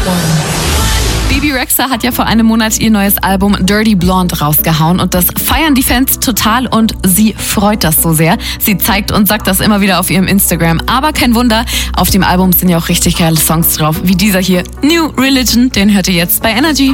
Bebe Rexha hat ja vor einem Monat ihr neues Album Dirty Blonde rausgehauen und das feiern die Fans total und sie freut das so sehr. Sie zeigt und sagt das immer wieder auf ihrem Instagram. Aber kein Wunder, auf dem Album sind ja auch richtig geile Songs drauf, wie dieser hier, New Religion, den hört ihr jetzt bei Energy.